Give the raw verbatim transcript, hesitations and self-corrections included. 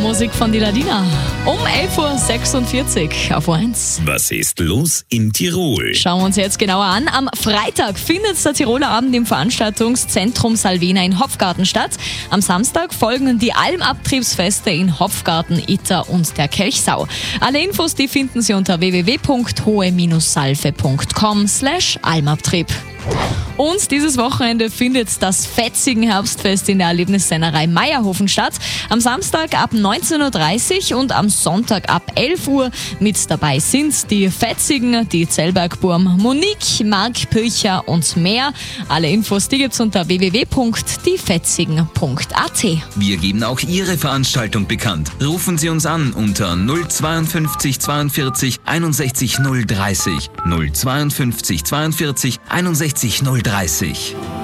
Musik von die Ladina. Um elf Uhr sechsundvierzig auf O eins. Was ist los in Tirol? Schauen wir uns jetzt genauer an. Am Freitag findet der Tiroler Abend im Veranstaltungszentrum Salvena in Hopfgarten statt. Am Samstag folgen die Almabtriebsfeste in Hopfgarten, Itter und der Kelchsau. Alle Infos, die finden Sie unter w w w punkt hohe salve punkt com slash almabtrieb. Und dieses Wochenende findet das Fetzigen Herbstfest in der Erlebnissennerei Meierhofen statt. Am Samstag ab neunzehn Uhr dreißig und am Sonntag ab elf Uhr. Mit dabei sind die Fetzigen, die Zellbergburm, Monique, Marc Pilcher und mehr. Alle Infos, die gibt's unter w w w punkt die fetzigen punkt a t. Wir geben auch Ihre Veranstaltung bekannt. Rufen Sie uns an unter null zweiundfünfzig zweiundvierzig einundsechzig null dreißig, null zweiundfünfzig zweiundvierzig einundsechzig null dreißig.